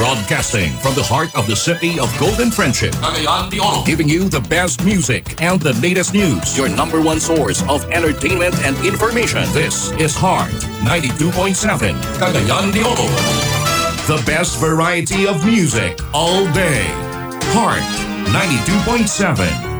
Broadcasting from the heart of the city of Golden Friendship. Cagayan de Oro. Giving you the best music and the latest news. Your number one source of entertainment and information. This is Heart 92.7. Cagayan de Oro. The best variety of music all day. Heart 92.7.